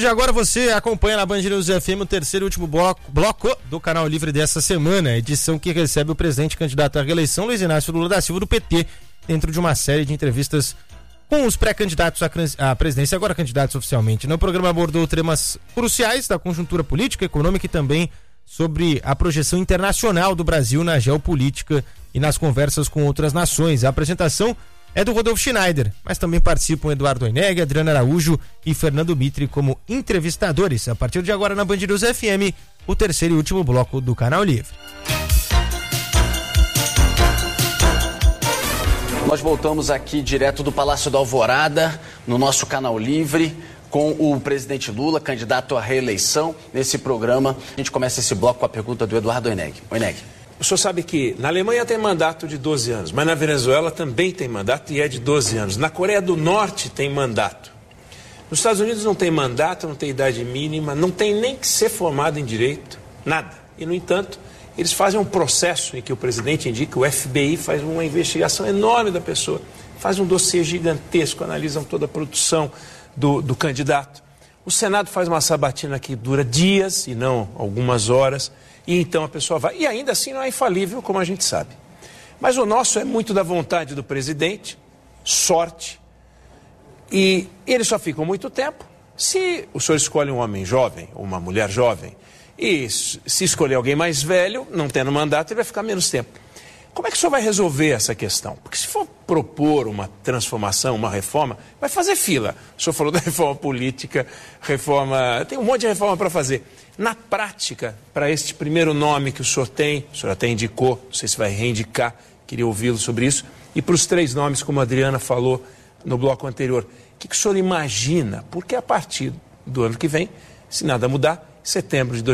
E agora você acompanha na Band News FM o terceiro e último bloco do Canal Livre dessa semana, edição que recebe o presidente candidato à reeleição, Luiz Inácio Lula da Silva, do PT, dentro de uma série de entrevistas com os pré-candidatos à presidência, agora candidatos oficialmente. O programa abordou temas cruciais da conjuntura política, econômica e também sobre a projeção internacional do Brasil na geopolítica e nas conversas com outras nações. A apresentação é do Rodolfo Schneider, mas também participam Eduardo Oineg, Adriana Araújo e Fernando Mitre como entrevistadores. A partir de agora na Band News FM, o terceiro e último bloco do Canal Livre. Nós voltamos aqui direto do Palácio da Alvorada, no nosso Canal Livre, com o presidente Lula, candidato à reeleição. Nesse programa, a gente começa esse bloco com a pergunta do Eduardo Oineg. Oineg. O senhor sabe que na Alemanha tem mandato de 12 anos, mas na Venezuela também tem mandato e é de 12 anos. Na Coreia do Norte tem mandato. Nos Estados Unidos não tem mandato, não tem idade mínima, não tem nem que ser formado em direito, nada. E, no entanto, eles fazem um processo em que o presidente indica, o FBI faz uma investigação enorme da pessoa, faz um dossiê gigantesco, analisam toda a produção do candidato. O Senado faz uma sabatina que dura dias e não algumas horas. E então a pessoa vai, e ainda assim não é infalível, como a gente sabe. Mas o nosso é muito da vontade do presidente, sorte, e eles só ficam muito tempo. Se o senhor escolhe um homem jovem, ou uma mulher jovem, e se escolher alguém mais velho, não tendo mandato, ele vai ficar menos tempo. Como é que o senhor vai resolver essa questão? Porque se for propor uma transformação, uma reforma, vai fazer fila. O senhor falou da reforma política, tem um monte de reforma para fazer. Na prática, para este primeiro nome que o senhor até indicou, não sei se vai reindicar, queria ouvi-lo sobre isso, e para os 3 nomes, como a Adriana falou no bloco anterior, o que o senhor imagina? Porque a partir do ano que vem, se nada mudar, setembro de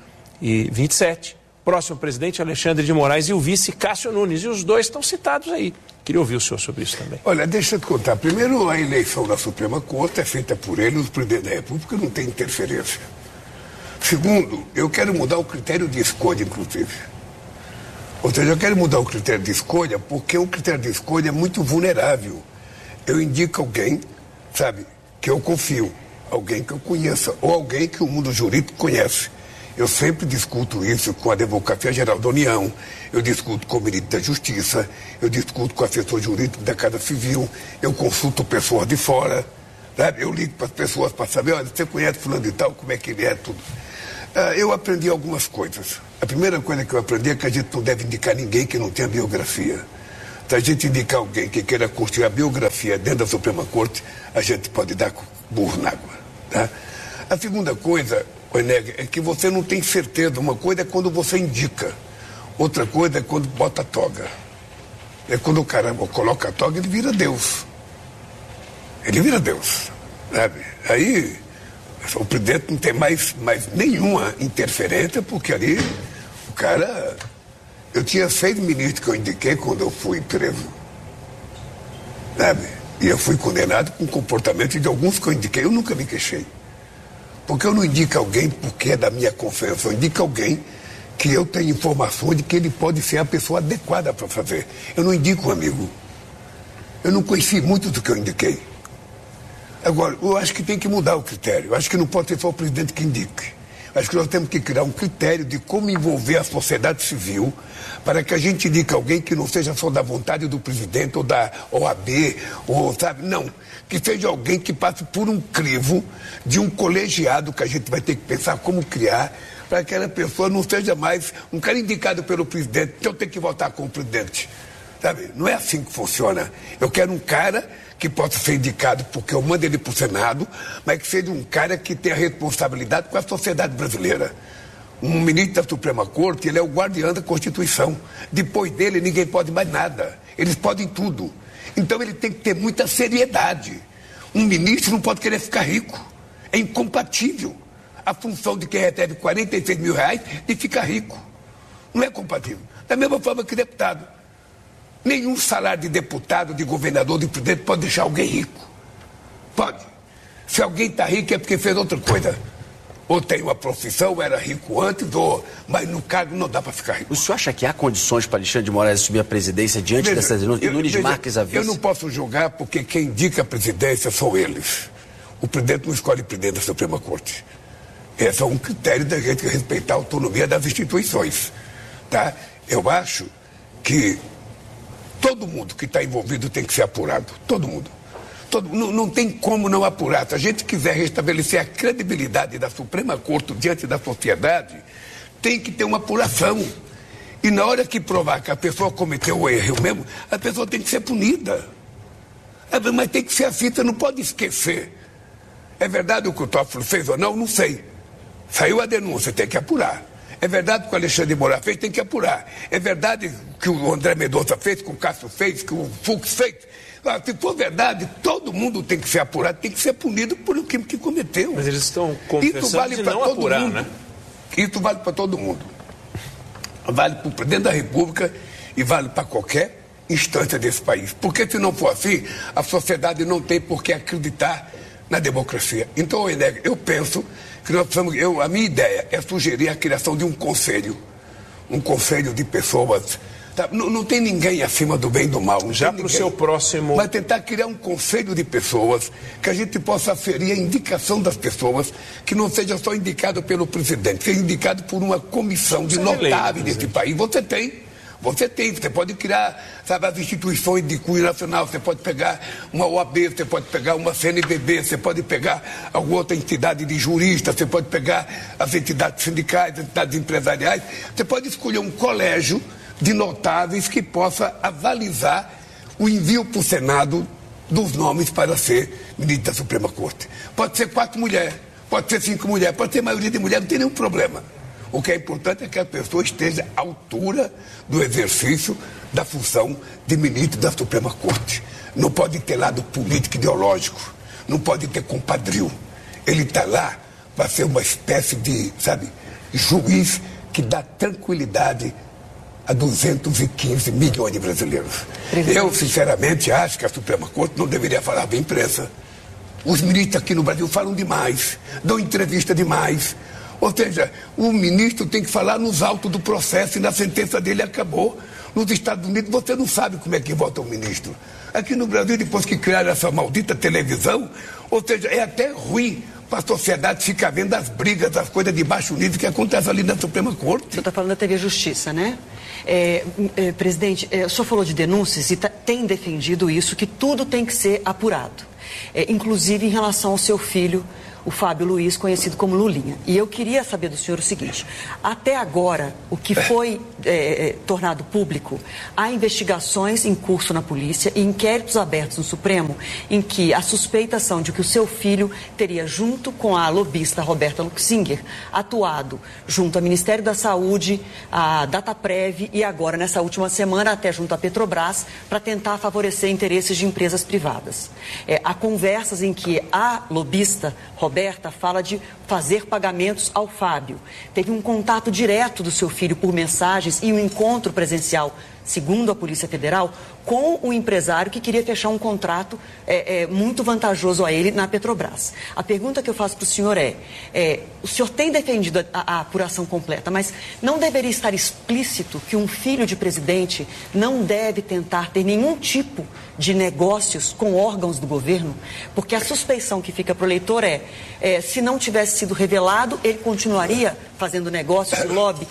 2027, próximo presidente Alexandre de Moraes e o vice Cássio Nunes, e os dois estão citados aí. Queria ouvir o senhor sobre isso também. Olha, deixa eu te contar. Primeiro, a eleição da Suprema Corte é feita por ele, o presidente da República não tem interferência. Segundo, eu quero mudar o critério de escolha, inclusive. Ou seja, eu quero mudar o critério de escolha porque o critério de escolha é muito vulnerável. Eu indico alguém, sabe, que eu confio, alguém que eu conheça, ou alguém que o mundo jurídico conhece. Eu sempre discuto isso com a Advocacia Geral da União, eu discuto com o ministro da Justiça, eu discuto com o assessor jurídico da Casa Civil, eu consulto pessoas de fora, sabe? Eu ligo para as pessoas para saber, olha, você conhece fulano e tal, como é que ele é, tudo. Eu aprendi algumas coisas. A primeira coisa que eu aprendi é que a gente não deve indicar ninguém que não tenha biografia. Se a gente indicar alguém que queira construir a biografia dentro da Suprema Corte, a gente pode dar burro na água. Tá? A segunda coisa, Oineg, é que você não tem certeza. Uma coisa é quando você indica, outra coisa é quando bota a toga. É quando o cara coloca a toga, ele vira Deus. Ele vira Deus, sabe? Aí o presidente não tem mais nenhuma interferência, porque ali o cara... Eu tinha 6 ministros que eu indiquei quando eu fui preso, sabe? E eu fui condenado com o comportamento de alguns que eu indiquei. Eu nunca me queixei. Porque eu não indico alguém porque é da minha confiança. Eu indico alguém que eu tenho informações de que ele pode ser a pessoa adequada para fazer. Eu não indico um amigo. Eu não conheci muito do que eu indiquei. Agora, eu acho que tem que mudar o critério. Eu acho que não pode ser só o presidente que indique. Eu acho que nós temos que criar um critério de como envolver a sociedade civil para que a gente indique alguém que não seja só da vontade do presidente ou da OAB, ou, sabe? Não. Que seja alguém que passe por um crivo de um colegiado que a gente vai ter que pensar como criar para que aquela pessoa não seja mais um cara indicado pelo presidente, então eu tenho que votar com o presidente. Sabe? Não é assim que funciona. Eu quero um cara que possa ser indicado porque eu mando ele para o Senado, mas que seja um cara que tenha responsabilidade com a sociedade brasileira. Um ministro da Suprema Corte, ele é o guardião da Constituição. Depois dele, ninguém pode mais nada. Eles podem tudo. Então ele tem que ter muita seriedade. Um ministro não pode querer ficar rico. É incompatível a função de quem recebe 46 mil reais de ficar rico. Não é compatível. Da mesma forma que deputado. Nenhum salário de deputado, de governador, de presidente pode deixar alguém rico. Pode. Se alguém está rico é porque fez outra coisa. Ou tem uma profissão, ou era rico antes, mas no cargo não dá para ficar rico. O senhor acha que há condições para Alexandre de Moraes assumir a presidência diante dessas denúncias? E Nunes Marques a vice? Eu não posso julgar porque quem indica a presidência são eles. O presidente não escolhe presidente da Suprema Corte. Esse é um critério da gente respeitar a autonomia das instituições. Tá? Eu acho que todo mundo que está envolvido tem que ser apurado. Todo mundo. Não tem como não apurar. Se a gente quiser restabelecer a credibilidade da Suprema Corte diante da sociedade, tem que ter uma apuração. E na hora que provar que a pessoa cometeu o erro mesmo, a pessoa tem que ser punida. Mas tem que ser assim, você não pode esquecer. É verdade o que o Toffoli fez ou não? Não sei. Saiu a denúncia, tem que apurar. É verdade o que o Alexandre de Moraes fez, tem que apurar. É verdade o que o André Mendonça fez, que o Cássio fez, que o Fux fez. Se for verdade, todo mundo tem que ser apurado, tem que ser punido por o que cometeu. Mas eles estão confessando de não apurar, né? Isso vale para todo mundo. Vale para o presidente da República e vale para qualquer instância desse país. Porque se não for assim, a sociedade não tem por que acreditar na democracia. Então, eu penso que nós precisamos... a minha ideia é sugerir a criação de um conselho de pessoas... Não tem ninguém acima do bem e do mal. Já para o seu próximo... Mas tentar criar um conselho de pessoas que a gente possa aferir a indicação das pessoas, que não seja só indicado pelo presidente, seja indicado por uma comissão de notáveis desse país. Você tem, pode criar, as instituições de cunho nacional, você pode pegar uma OAB, você pode pegar uma CNBB, você pode pegar alguma outra entidade de juristas, você pode pegar as entidades sindicais, as entidades empresariais, você pode escolher um colégio de notáveis que possa avalizar o envio para o Senado dos nomes para ser ministro da Suprema Corte. Pode ser 4 mulheres, pode ser 5 mulheres, pode ser maioria de mulheres, não tem nenhum problema. O que é importante é que a pessoa esteja à altura do exercício da função de ministro da Suprema Corte. Não pode ter lado político ideológico, não pode ter compadrio. Ele está lá para ser uma espécie de, juiz que dá tranquilidade a 215 milhões de brasileiros. Eu, sinceramente, acho que a Suprema Corte não deveria falar para a imprensa. Os ministros aqui no Brasil falam demais, dão entrevista demais. Ou seja, o ministro tem que falar nos autos do processo e na sentença dele acabou. Nos Estados Unidos você não sabe como é que vota o ministro. Aqui no Brasil, depois que criaram essa maldita televisão, ou seja, é até ruim para a sociedade ficar vendo as brigas, as coisas de baixo nível que acontecem ali na Suprema Corte. O senhor está falando da TV Justiça, né? Presidente, o senhor falou de denúncias e tem defendido isso, que tudo tem que ser apurado. Inclusive em relação ao seu filho, o Fábio Luiz, conhecido como Lulinha. E eu queria saber do senhor o seguinte: até agora, o que foi tornado público, há investigações em curso na polícia e inquéritos abertos no Supremo em que a suspeita são de que o seu filho teria, junto com a lobista Roberta Luxinger, atuado junto ao Ministério da Saúde, a Dataprev e agora, nessa última semana, até junto à Petrobras, para tentar favorecer interesses de empresas privadas. Há conversas em que a lobista Roberta fala de fazer pagamentos ao Fábio. Teve um contato direto do seu filho por mensagens e um encontro presencial, segundo a Polícia Federal, com o empresário que queria fechar um contrato muito vantajoso a ele na Petrobras. A pergunta que eu faço para o senhor o senhor tem defendido a apuração completa, mas não deveria estar explícito que um filho de presidente não deve tentar ter nenhum tipo de negócios com órgãos do governo? Porque a suspeição que fica para o eleitor se não tivesse sido revelado, ele continuaria fazendo negócios, lobby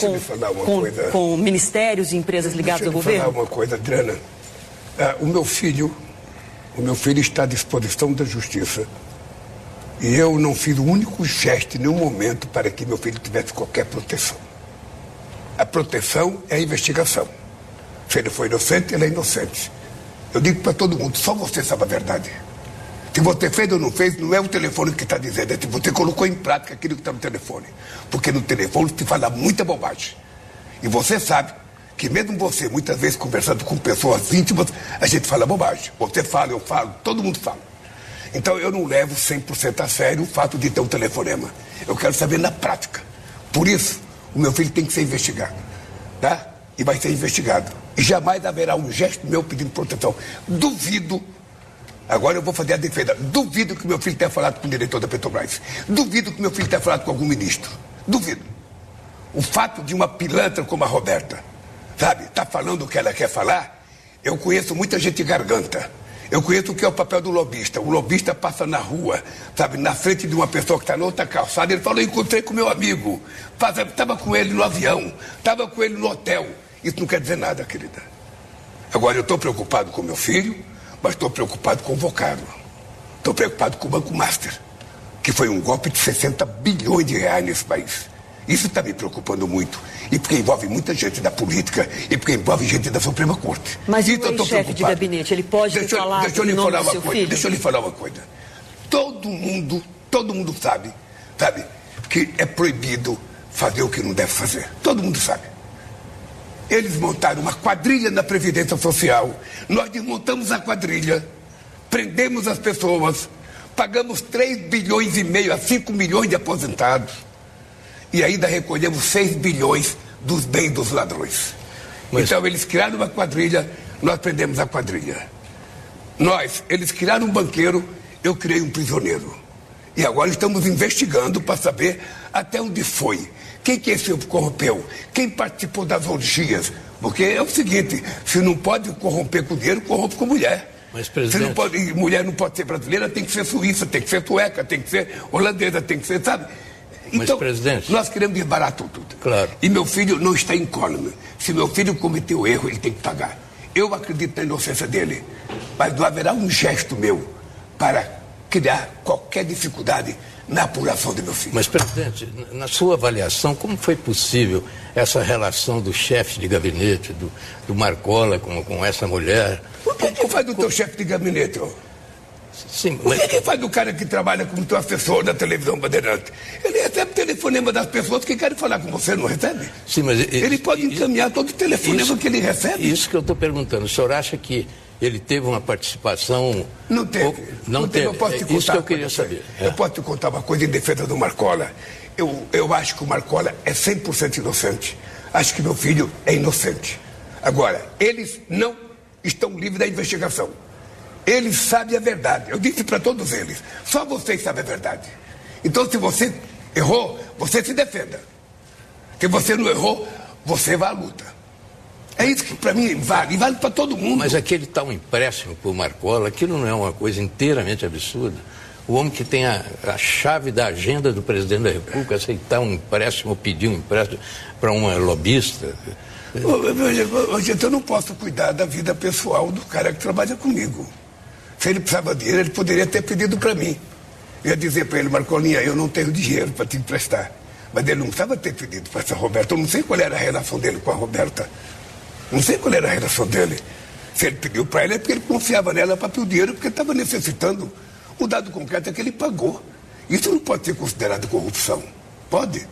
com ministérios e empresas ligadas ao governo? Deixa eu falar uma coisa, Adriana. O meu filho está à disposição da Justiça. E eu não fiz o único gesto em nenhum momento para que meu filho tivesse qualquer proteção. A proteção é a investigação. Se ele foi inocente, ele é inocente. Eu digo para todo mundo, só você sabe a verdade. Se você fez ou não fez, não é o telefone que está dizendo, é se você colocou em prática aquilo que está no telefone. Porque no telefone se fala muita bobagem. E você sabe que mesmo você, muitas vezes conversando com pessoas íntimas, a gente fala bobagem. Você fala, eu falo, todo mundo fala. Então eu não levo 100% a sério o fato de ter um telefonema. Eu quero saber na prática. Por isso, o meu filho tem que ser investigado. Tá? E vai ser investigado. E jamais haverá um gesto meu pedindo proteção. Duvido, agora eu vou fazer a defesa, duvido que meu filho tenha falado com o diretor da Petrobras. Duvido que meu filho tenha falado com algum ministro. Duvido. O fato de uma pilantra como a Roberta, tá falando o que ela quer falar, eu conheço muita gente garganta. Eu conheço o que é o papel do lobista. O lobista passa na rua, sabe, na frente de uma pessoa que está na outra calçada. Ele falou, eu encontrei com meu amigo, estava com ele no avião, estava com ele no hotel. Isso não quer dizer nada, querida. Agora, eu estou preocupado com meu filho, mas estou preocupado com o Vocaro. Estou preocupado com o Banco Master, que foi um golpe de 60 bilhões de reais nesse país. Isso está me preocupando muito. E porque envolve muita gente da política e porque envolve gente da Suprema Corte. Mas então, o chefe de gabinete, ele pode falar em nome do seu filho? Deixa eu lhe falar uma coisa. Todo mundo sabe que é proibido fazer o que não deve fazer. Todo mundo sabe. Eles montaram uma quadrilha na Previdência Social. Nós desmontamos a quadrilha, prendemos as pessoas, pagamos 3 bilhões e meio a 5 milhões de aposentados. E ainda recolhemos 6 bilhões dos bens dos ladrões. Então eles criaram uma quadrilha, nós prendemos a quadrilha. Eles criaram um banqueiro, eu criei um prisioneiro. E agora estamos investigando para saber até onde foi. Quem que esse corrompeu? Quem participou das orgias? Porque é o seguinte, se não pode corromper com dinheiro, corrompe com mulher. Mas, presidente... mulher não pode ser brasileira, tem que ser suíça, tem que ser sueca, tem que ser holandesa, tem que ser, sabe? Então, presidente, nós queremos desbaratar tudo. Claro. E meu filho não está incólume. Se meu filho cometeu erro, ele tem que pagar. Eu acredito na inocência dele, mas não haverá um gesto meu para criar qualquer dificuldade na apuração de meu filho. Mas, presidente, na sua avaliação, como foi possível essa relação do chefe de gabinete, do Marcola com essa mulher? O que faz do teu chefe de gabinete, ó? Sim, mas... O que faz do cara que trabalha como teu assessor da televisão Bandeirante? Ele recebe telefonema das pessoas que querem falar com você, não recebe? Sim, mas... Ele pode encaminhar todo o telefonema que ele recebe. Isso que eu estou perguntando. O senhor acha que ele teve uma participação... Não teve. Não teve. Eu posso te contar isso que eu queria saber. Eu posso te contar uma coisa em defesa do Marcola. Eu acho que o Marcola é 100% inocente. Acho que meu filho é inocente. Agora, eles não estão livres da investigação. Eles sabem a verdade. Eu disse para todos eles, só vocês sabem a verdade. Então, se você errou, você se defenda. Se você não errou, você vai à luta. É isso que para mim vale, e vale para todo mundo. Mas aquele tal empréstimo por Marcola, aquilo não é uma coisa inteiramente absurda? O homem que tem a chave da agenda do presidente da República aceitar um empréstimo, pedir um empréstimo para uma lobista... Gente, eu não posso cuidar da vida pessoal do cara que trabalha comigo. Se ele precisava de dinheiro, ele poderia ter pedido para mim. Eu ia dizer para ele, Marcolinha, eu não tenho dinheiro para te emprestar. Mas ele não precisava ter pedido para essa Roberta. Eu não sei qual era a relação dele com a Roberta. Não sei qual era a relação dele. Se ele pediu para ela, é porque ele confiava nela para pedir o dinheiro, porque ele estava necessitando. O dado concreto é que ele pagou. Isso não pode ser considerado corrupção. Pode?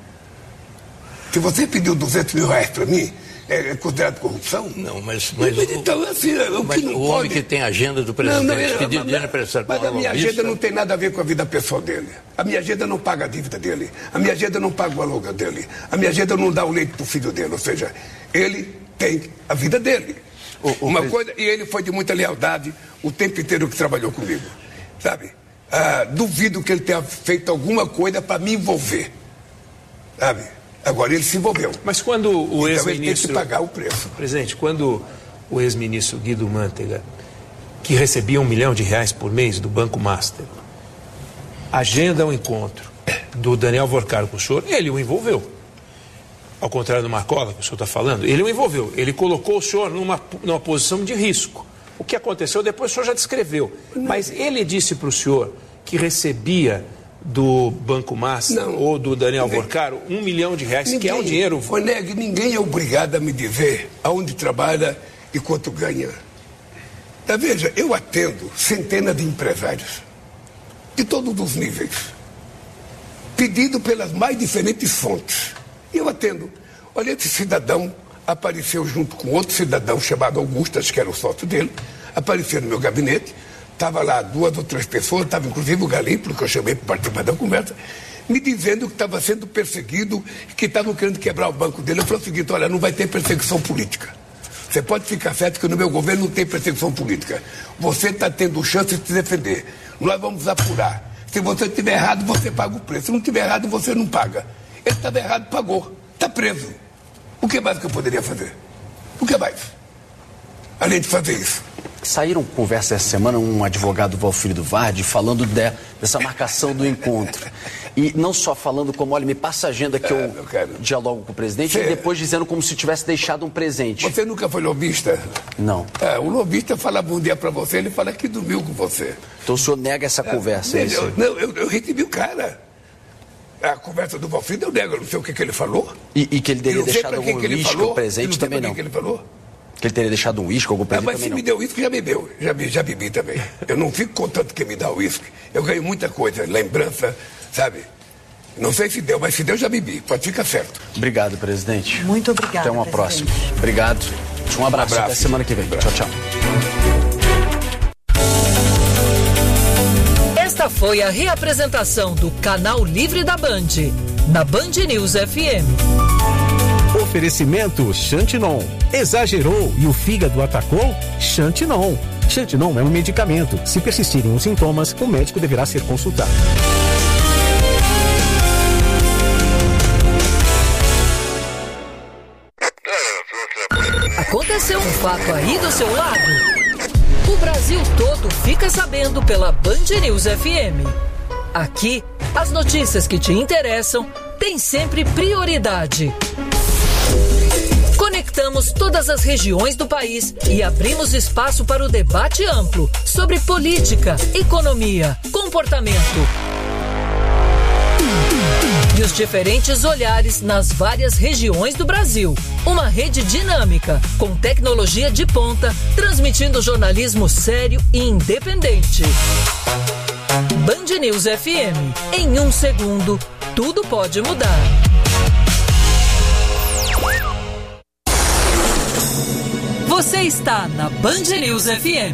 Se você pediu 200 mil reais para mim, é considerado corrupção? Não, mas então, assim, o homem que tem a agenda do presidente pedir dinheiro emprestado para a minha agenda não tem nada a ver com a vida pessoal dele. A minha agenda não paga a dívida dele. A minha agenda não paga o aluguel dele. A minha agenda não dá o leite para o filho dele. Ou seja, ele tem a vida dele. Coisa, e ele foi de muita lealdade o tempo inteiro que trabalhou comigo. Sabe? Duvido que ele tenha feito alguma coisa para me envolver. Sabe? Agora ele se envolveu. Mas quando o ex-ministro... Ele tem que pagar o preço. Presidente, quando o ex-ministro Guido Mantega, que recebia R$1 milhão por mês do Banco Master, agenda um encontro do Daniel Vocaro com o senhor, ele o envolveu. Ao contrário do Marcola, que o senhor está falando, ele o envolveu. Ele colocou o senhor numa posição de risco. O que aconteceu depois o senhor já descreveu. Mas ele disse para o senhor que recebia do Banco Master ou do Daniel Vocaro R$1 milhão, que é um dinheiro... Oneg, ninguém é obrigado a me dizer aonde trabalha e quanto ganha. Veja, eu atendo centenas de empresários de todos os níveis, pedido pelas mais diferentes fontes. E eu atendo. Olha, esse cidadão apareceu junto com outro cidadão chamado Augusto, acho que era o sócio dele, apareceu no meu gabinete. Estava lá 2 ou 3 pessoas, estava inclusive o Galípolo, que eu chamei para participar da conversa, me dizendo que estava sendo perseguido, que estavam querendo quebrar o banco dele. Eu falei o seguinte, olha, não vai ter perseguição política. Você pode ficar certo que no meu governo não tem perseguição política. Você está tendo chance de se defender. Nós vamos apurar. Se você estiver errado, você paga o preço. Se não estiver errado, você não paga. Ele estava errado, pagou. Está preso. O que mais que eu poderia fazer? O que mais? Além de fazer isso. Saíram conversa essa semana, um advogado Valfrido Vardi falando dessa marcação do encontro. E não só falando como, olha, me passa a agenda que eu dialogo com o presidente, e depois dizendo como se tivesse deixado um presente. Você nunca foi lobista? Não. O lobista fala bom dia pra você, ele fala que dormiu com você. Então o senhor nega essa conversa, é isso? Eu recebi o cara. A conversa do Valfrido eu nego, eu não sei o que ele falou. E que ele teria deixado algum uísque ou presente também não? Que ele falou. Que ele teria deixado um uísque ou algum presente mas também se me deu uísque, já bebeu. Já bebi também. Eu não fico contando que me dá uísque. Eu ganho muita coisa, lembrança, sabe? Não sei se deu, mas se deu, já bebi. Pode ficar certo. Obrigado, presidente. Muito obrigado. Até uma próxima. Obrigado. Um abraço. Até semana que vem. Tchau, tchau. Esta foi a reapresentação do Canal Livre da Band, na Band News FM. Oferecimento Xantinon. Exagerou e o fígado atacou? Xantinon. Xantinon é um medicamento. Se persistirem os sintomas, o médico deverá ser consultado. Aconteceu um fato aí do seu lado? O Brasil todo fica sabendo pela Band News FM. Aqui, as notícias que te interessam têm sempre prioridade. Conectamos todas as regiões do país e abrimos espaço para o debate amplo sobre política, economia, comportamento e os diferentes olhares nas várias regiões do Brasil. Uma rede dinâmica, com tecnologia de ponta, transmitindo jornalismo sério e independente. Band News FM. Em 1 segundo, tudo pode mudar. Você está na Band News FM.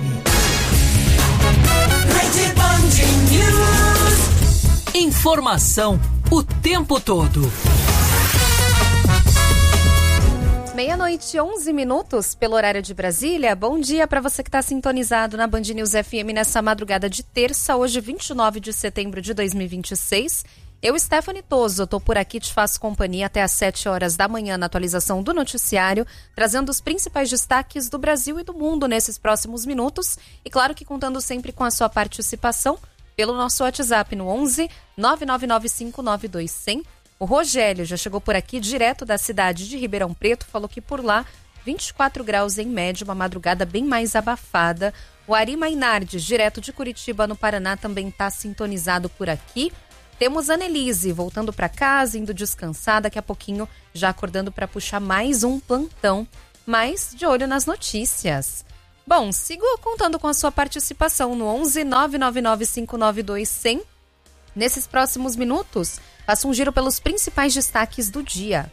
Rede Band News. Informação o tempo todo. 12:11 pelo horário de Brasília. Bom dia para você que está sintonizado na Band News FM nessa madrugada de terça, hoje 29 de setembro de 2026. Eu, Stephanie Toso, estou por aqui, te faço companhia até às 7 horas da manhã na atualização do noticiário, trazendo os principais destaques do Brasil e do mundo nesses próximos minutos. E claro que contando sempre com a sua participação pelo nosso WhatsApp no 11 99959 100. O Rogério já chegou por aqui direto da cidade de Ribeirão Preto, falou que por lá 24 graus em média, uma madrugada bem mais abafada. O Ari Mainardi, direto de Curitiba, no Paraná, também está sintonizado por aqui. Temos a Annelise voltando para casa, indo descansar, daqui a pouquinho já acordando para puxar mais um plantão, mas de olho nas notícias. Bom, sigo contando com a sua participação no 11 99959 100. Nesses próximos minutos, faça um giro pelos principais destaques do dia.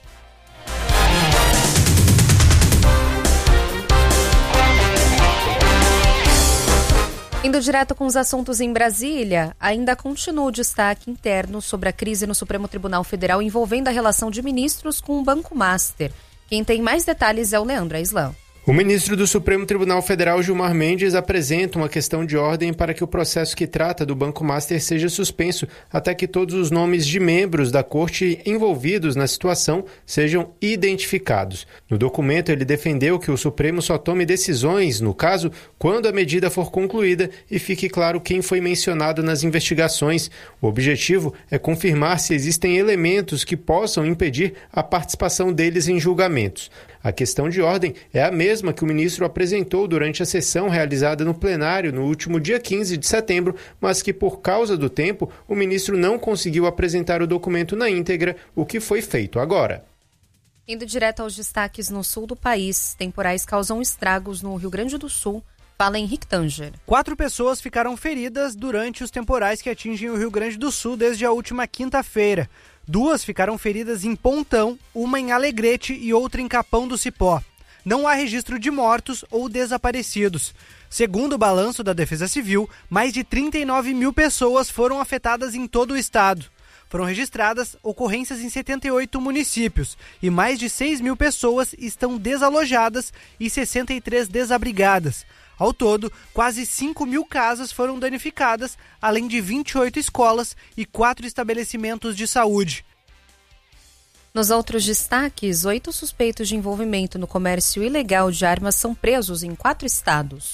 Indo direto com os assuntos em Brasília, ainda continua o destaque interno sobre a crise no Supremo Tribunal Federal envolvendo a relação de ministros com o Banco Master. Quem tem mais detalhes é o Leandro Aislan. O ministro do Supremo Tribunal Federal, Gilmar Mendes, apresenta uma questão de ordem para que o processo que trata do Banco Master seja suspenso até que todos os nomes de membros da corte envolvidos na situação sejam identificados. No documento, ele defendeu que o Supremo só tome decisões, no caso, quando a medida for concluída e fique claro quem foi mencionado nas investigações. O objetivo é confirmar se existem elementos que possam impedir a participação deles em julgamentos. A questão de ordem é a mesma que o ministro apresentou durante a sessão realizada no plenário no último dia 15 de setembro, mas que, por causa do tempo, o ministro não conseguiu apresentar o documento na íntegra, o que foi feito agora. Indo direto aos destaques no sul do país, temporais causam estragos no Rio Grande do Sul. Fala Henrique Tanger. 4 pessoas ficaram feridas durante os temporais que atingem o Rio Grande do Sul desde a última quinta-feira. 2 ficaram feridas em Pontão, uma em Alegrete e outra em Capão do Cipó. Não há registro de mortos ou desaparecidos. Segundo o balanço da Defesa Civil, mais de 39 mil pessoas foram afetadas em todo o estado. Foram registradas ocorrências em 78 municípios e mais de 6 mil pessoas estão desalojadas e 63 desabrigadas. Ao todo, quase 5 mil casas foram danificadas, além de 28 escolas e 4 estabelecimentos de saúde. Nos outros destaques, 8 suspeitos de envolvimento no comércio ilegal de armas são presos em 4 estados.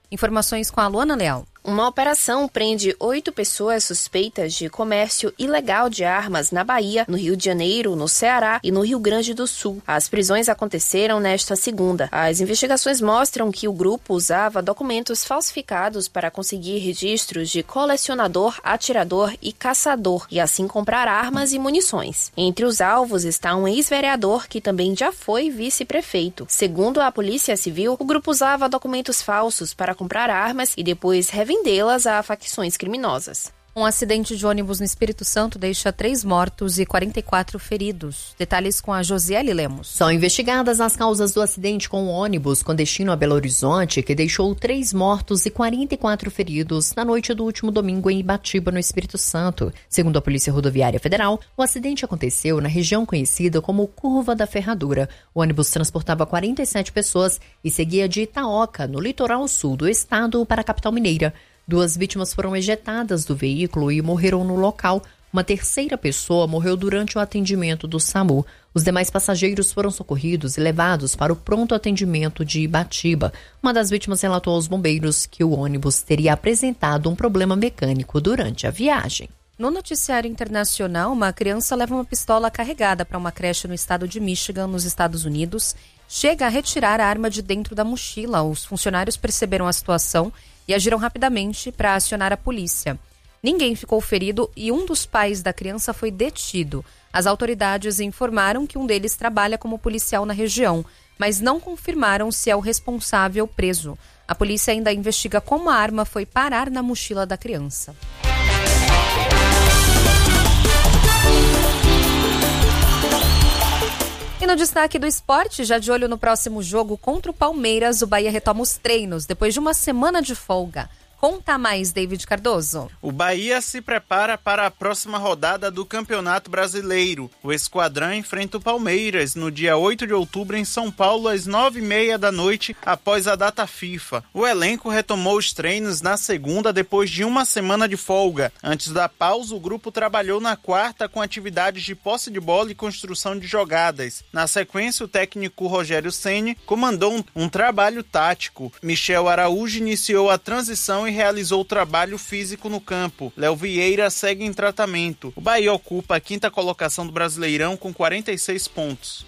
Informações com a Luana Leal. Uma operação prende 8 pessoas suspeitas de comércio ilegal de armas na Bahia, no Rio de Janeiro, no Ceará e no Rio Grande do Sul. As prisões aconteceram nesta segunda. As investigações mostram que o grupo usava documentos falsificados para conseguir registros de colecionador, atirador e caçador, e assim comprar armas e munições. Entre os alvos está um ex-vereador que também já foi vice-prefeito. Segundo a Polícia Civil, o grupo usava documentos falsos para comprar armas e depois vendê-las a facções criminosas. Um acidente de ônibus no Espírito Santo deixa 3 mortos e 44 feridos. Detalhes com a Josiele Lemos. São investigadas as causas do acidente com o ônibus com destino a Belo Horizonte, que deixou 3 mortos e 44 feridos na noite do último domingo em Ibatiba, no Espírito Santo. Segundo a Polícia Rodoviária Federal, o acidente aconteceu na região conhecida como Curva da Ferradura. O ônibus transportava 47 pessoas e seguia de Itaoca, no litoral sul do estado, para a capital mineira. 2 vítimas foram ejetadas do veículo e morreram no local. Uma terceira pessoa morreu durante o atendimento do SAMU. Os demais passageiros foram socorridos e levados para o pronto atendimento de Ibatiba. Uma das vítimas relatou aos bombeiros que o ônibus teria apresentado um problema mecânico durante a viagem. No noticiário internacional, uma criança leva uma pistola carregada para uma creche no estado de Michigan, nos Estados Unidos. Chega a retirar a arma de dentro da mochila. Os funcionários perceberam a situação e agiram rapidamente para acionar a polícia. Ninguém ficou ferido e um dos pais da criança foi detido. As autoridades informaram que um deles trabalha como policial na região, mas não confirmaram se é o responsável preso. A polícia ainda investiga como a arma foi parar na mochila da criança. E no destaque do esporte, já de olho no próximo jogo contra o Palmeiras, o Bahia retoma os treinos depois de uma semana de folga. Conta mais, David Cardoso. O Bahia se prepara para a próxima rodada do Campeonato Brasileiro. O esquadrão enfrenta o Palmeiras no dia 8 de outubro em São Paulo às 9h30 da noite, após a data FIFA. O elenco retomou os treinos na segunda depois de uma semana de folga. Antes da pausa, o grupo trabalhou na quarta com atividades de posse de bola e construção de jogadas. Na sequência, o técnico Rogério Ceni comandou um trabalho tático. Michel Araújo iniciou a transição e realizou o trabalho físico no campo. Léo Vieira segue em tratamento. O Bahia ocupa a 5ª colocação do Brasileirão com 46 pontos.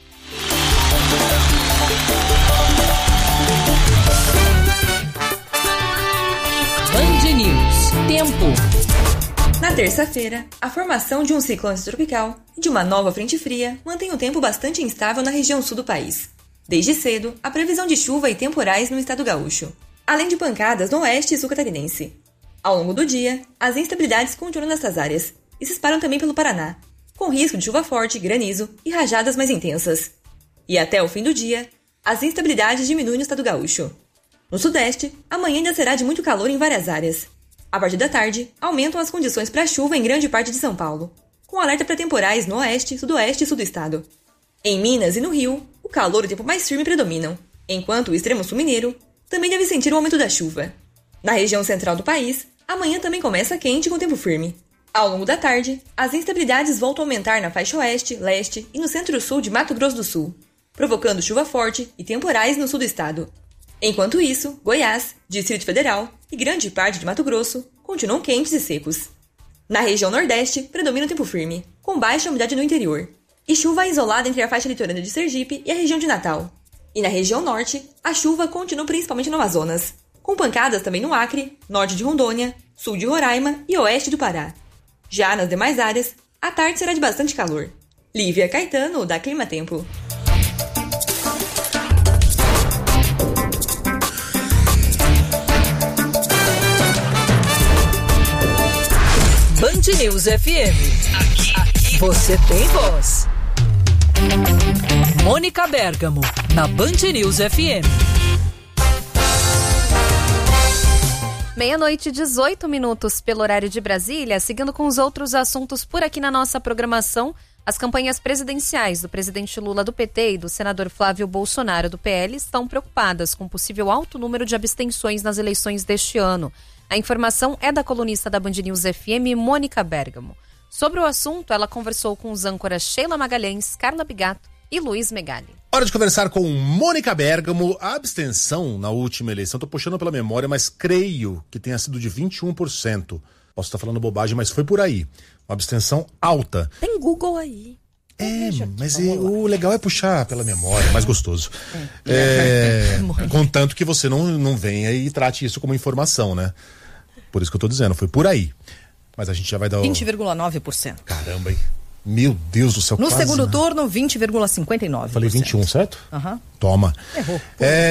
Band News. Tempo. Na terça-feira, a formação de um ciclone tropical e de uma nova frente fria mantém o tempo bastante instável na região sul do país. Desde cedo, a previsão de chuva e temporais no estado gaúcho, além de pancadas no oeste e sul catarinense. Ao longo do dia, as instabilidades continuam nessas áreas e se espalham também pelo Paraná, com risco de chuva forte, granizo e rajadas mais intensas. E até o fim do dia, as instabilidades diminuem no estado gaúcho. No sudeste, amanhã ainda será de muito calor em várias áreas. A partir da tarde, aumentam as condições para chuva em grande parte de São Paulo, com alerta para temporais no oeste, sudoeste e sul do estado. Em Minas e no Rio, o calor e o tempo mais firme predominam, enquanto o extremo sul mineiro também deve sentir o aumento da chuva. Na região central do país, amanhã também começa quente com tempo firme. Ao longo da tarde, as instabilidades voltam a aumentar na faixa oeste, leste e no centro-sul de Mato Grosso do Sul, provocando chuva forte e temporais no sul do estado. Enquanto isso, Goiás, Distrito Federal e grande parte de Mato Grosso continuam quentes e secos. Na região nordeste, predomina o tempo firme, com baixa umidade no interior, e chuva isolada entre a faixa litorânea de Sergipe e a região de Natal. E na região norte, a chuva continua principalmente no Amazonas, com pancadas também no Acre, norte de Rondônia, sul de Roraima e oeste do Pará. Já nas demais áreas, a tarde será de bastante calor. Lívia Caetano, da Clima Tempo. Band News FM. Aqui você tem voz. Mônica Bergamo, na Band News FM. 12:18 pelo horário de Brasília. Seguindo com os outros assuntos por aqui na nossa programação, as campanhas presidenciais do presidente Lula do PT e do senador Flávio Bolsonaro do PL estão preocupadas com o possível alto número de abstenções nas eleições deste ano. A informação é da colunista da Band News FM, Mônica Bergamo. Sobre o assunto, ela conversou com os âncoras Sheila Magalhães, Carla Bigato e Luiz Megali. Hora de conversar com Mônica Bergamo. A abstenção na última eleição, tô puxando pela memória, mas creio que tenha sido de 21%. Posso estar falando bobagem, mas foi por aí. Uma abstenção alta. Tem Google aí. Mas o legal é puxar pela memória, mais gostoso. Contanto que você não venha e trate isso como informação, né? Por isso que eu tô dizendo, foi por aí. Mas a gente já vai dar 20,9%. Caramba, hein? Meu Deus do céu. No segundo turno, 20,59%. Falei 21, certo? Toma. Errou.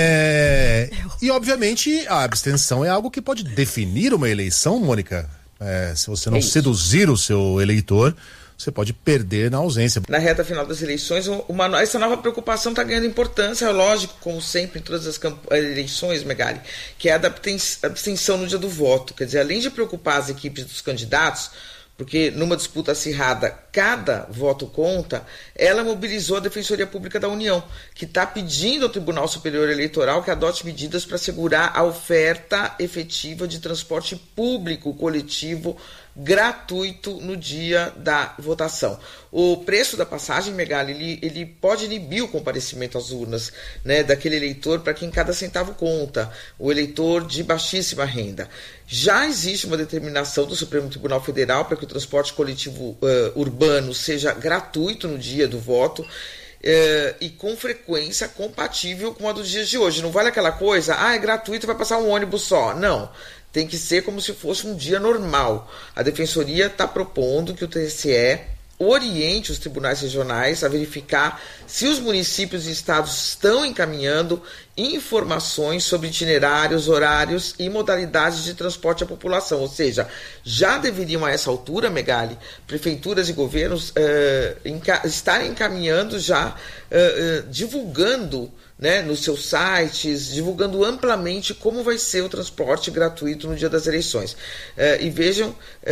E obviamente a abstenção é algo que pode definir uma eleição, Mônica. Se você não seduzir o seu eleitor, você pode perder na ausência. Na reta final das eleições, essa nova preocupação está ganhando importância, lógico, como sempre em todas as eleições, Megali, que é a da abstenção no dia do voto. Quer dizer, além de preocupar as equipes dos candidatos, porque numa disputa acirrada cada voto conta, ela mobilizou a Defensoria Pública da União, que está pedindo ao Tribunal Superior Eleitoral que adote medidas para assegurar a oferta efetiva de transporte público coletivo gratuito no dia da votação. O preço da passagem, Megali, ele pode inibir o comparecimento às urnas, né, daquele eleitor para quem cada centavo conta, o eleitor de baixíssima renda. Já existe uma determinação do Supremo Tribunal Federal para que o transporte coletivo urbano seja gratuito no dia do voto, e com frequência compatível com a dos dias de hoje. Não vale aquela coisa, é gratuito, vai passar um ônibus só. Não. Tem que ser como se fosse um dia normal. A Defensoria está propondo que o TSE oriente os tribunais regionais a verificar se os municípios e estados estão encaminhando informações sobre itinerários, horários e modalidades de transporte à população. Ou seja, já deveriam a essa altura, Megali, prefeituras e governos estarem encaminhando já, divulgando, né, nos seus sites, divulgando amplamente como vai ser o transporte gratuito no dia das eleições. E vejam,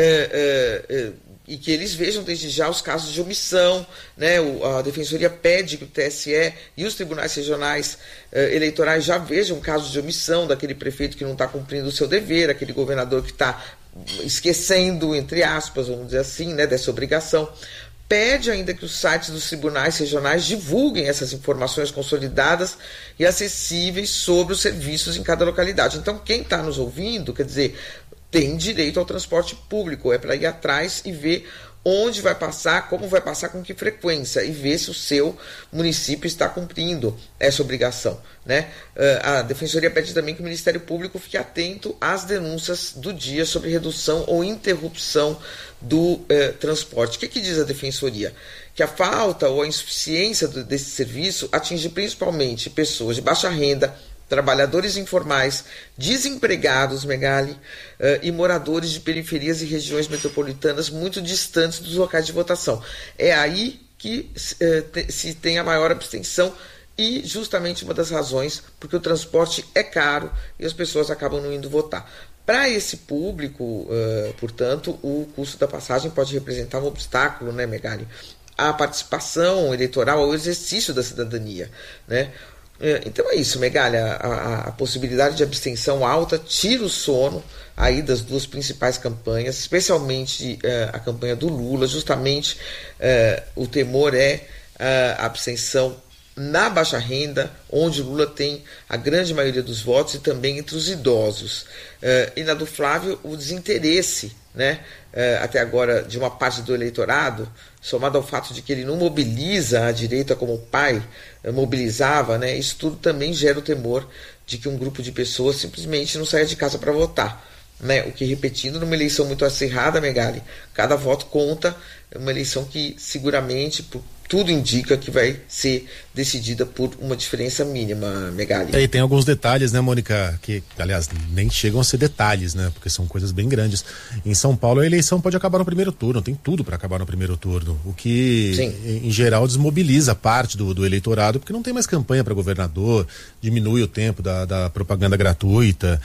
e que eles vejam desde já os casos de omissão, né? A Defensoria pede que o TSE e os tribunais regionais eleitorais já vejam casos de omissão daquele prefeito que não está cumprindo o seu dever, aquele governador que está esquecendo, entre aspas, vamos dizer assim, né, dessa obrigação. Pede ainda que os sites dos tribunais regionais divulguem essas informações consolidadas e acessíveis sobre os serviços em cada localidade. Então, quem está nos ouvindo, quer dizer, tem direito ao transporte público, é para ir atrás e ver onde vai passar, como vai passar, com que frequência, e ver se o seu município está cumprindo essa obrigação, né? A Defensoria pede também que o Ministério Público fique atento às denúncias do dia sobre redução ou interrupção do transporte. O que diz a Defensoria? Que a falta ou a insuficiência desse serviço atinge principalmente pessoas de baixa renda, trabalhadores informais, desempregados, Megali, e moradores de periferias e regiões metropolitanas muito distantes dos locais de votação. É aí que se tem a maior abstenção e justamente uma das razões porque o transporte é caro e as pessoas acabam não indo votar. Para esse público, portanto, o custo da passagem pode representar um obstáculo, né, Megali, à participação eleitoral, ao exercício da cidadania, né? Então é isso, Megali, a possibilidade de abstenção alta tira o sono aí das duas principais campanhas, especialmente a campanha do Lula. Justamente o temor é a abstenção na baixa renda, onde o Lula tem a grande maioria dos votos, e também entre os idosos. E na do Flávio, o desinteresse, né, até agora, de uma parte do eleitorado, somado ao fato de que ele não mobiliza a direita como o pai mobilizava, né, isso tudo também gera o temor de que um grupo de pessoas simplesmente não saia de casa para votar, né? O que, repetindo, numa eleição muito acirrada, Megali, cada voto conta, é uma eleição que seguramente, tudo indica que vai ser decidida por uma diferença mínima, Megali. E tem alguns detalhes, né, Mônica, que, aliás, nem chegam a ser detalhes, né, porque são coisas bem grandes. Em São Paulo, a eleição pode acabar no primeiro turno, tem tudo para acabar no primeiro turno, o que, em geral, desmobiliza parte do eleitorado, porque não tem mais campanha para governador, diminui o tempo da propaganda gratuita,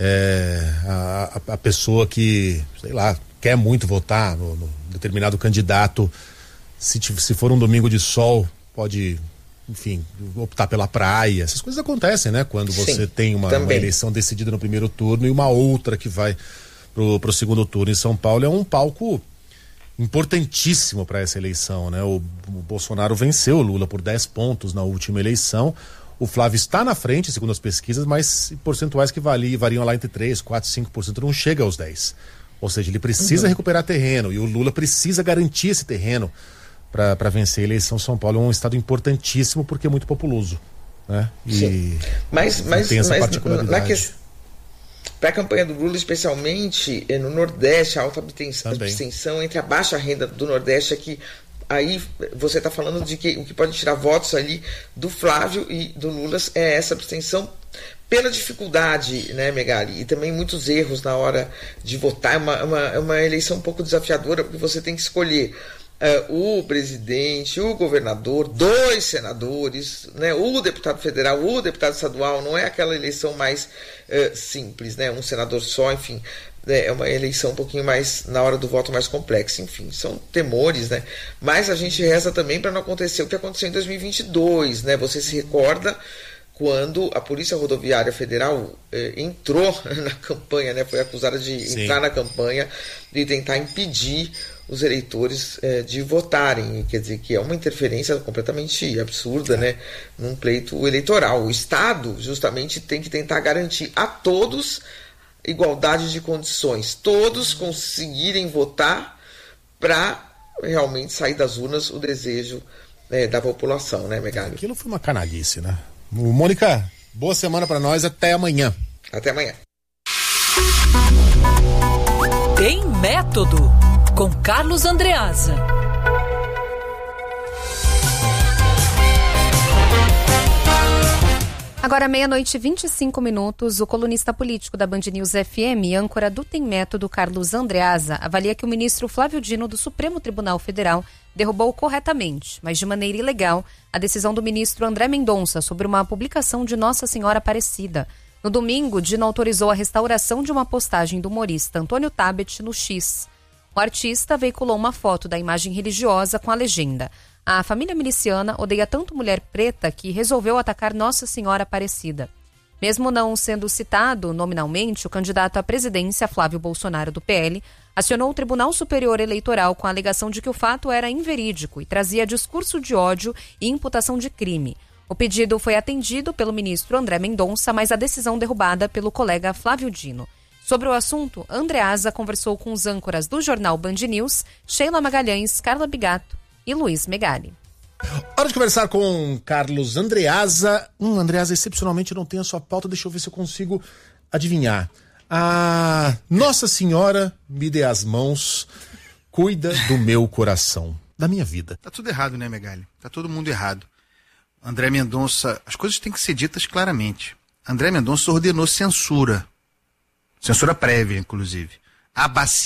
a pessoa que, sei lá, quer muito votar no determinado candidato, se for um domingo de sol, pode, enfim, optar pela praia. Essas coisas acontecem, né? Quando você tem uma eleição decidida no primeiro turno e uma outra que vai pro segundo turno. Em São Paulo é um palco importantíssimo para essa eleição, né? O Bolsonaro venceu o Lula por 10 pontos na última eleição. O Flávio está na frente, segundo as pesquisas, mas percentuais que variam lá entre 3%, 4%, 5%, não chega aos 10%. Ou seja, ele precisa recuperar terreno e o Lula precisa garantir esse terreno para vencer a eleição. São Paulo é um estado importantíssimo porque é muito populoso, né? Sim. Mas tem essa particularidade. Para a campanha do Lula, especialmente no Nordeste, a alta abstenção entre a baixa renda do Nordeste é que aí você está falando de que o que pode tirar votos ali do Flávio e do Lula é essa abstenção pela dificuldade, né, Megali? E também muitos erros na hora de votar. É uma eleição um pouco desafiadora, porque você tem que escolher o presidente, o governador, 2 senadores, né, o deputado federal, o deputado estadual. Não é aquela eleição mais simples, né, um senador só, enfim. É uma eleição um pouquinho mais, na hora do voto, mais complexa. Enfim, são temores, né? Mas a gente reza também para não acontecer o que aconteceu em 2022, né? Você se recorda quando a Polícia Rodoviária Federal entrou na campanha, né? Foi acusada de entrar na campanha e tentar impedir os eleitores de votarem. Quer dizer, que é uma interferência completamente absurda, né? Num pleito eleitoral. O Estado, justamente, tem que tentar garantir a todos igualdade de condições, todos conseguirem votar para realmente sair das urnas o desejo da população, né, Megali? Aquilo foi uma canalice, né? Mônica, boa semana para nós, até amanhã. Até amanhã. Tem Método, com Carlos Andreasa. Agora, 00:25, o colunista político da Band News FM, âncora do Tem Método, Carlos Andreasa, avalia que o ministro Flávio Dino, do Supremo Tribunal Federal, derrubou corretamente, mas de maneira ilegal, a decisão do ministro André Mendonça sobre uma publicação de Nossa Senhora Aparecida. No domingo, Dino autorizou a restauração de uma postagem do humorista Antônio Tabet no X. O artista veiculou uma foto da imagem religiosa com a legenda: "A família miliciana odeia tanto mulher preta que resolveu atacar Nossa Senhora Aparecida." Mesmo não sendo citado nominalmente, o candidato à presidência, Flávio Bolsonaro, do PL, acionou o Tribunal Superior Eleitoral com a alegação de que o fato era inverídico e trazia discurso de ódio e imputação de crime. O pedido foi atendido pelo ministro André Mendonça, mas a decisão derrubada pelo colega Flávio Dino. Sobre o assunto, Andreasa conversou com os âncoras do jornal Band News, Sheila Magalhães, Carla Bigato e Luiz Megali. Hora de conversar com Carlos Andreasa. Andreasa, excepcionalmente não tem a sua pauta, deixa eu ver se eu consigo adivinhar. A Nossa Senhora me dê as mãos, cuida do meu coração, da minha vida. Tá tudo errado, né, Megali? Tá todo mundo errado. André Mendonça, as coisas têm que ser ditas claramente. André Mendonça ordenou censura prévia, inclusive. A bacia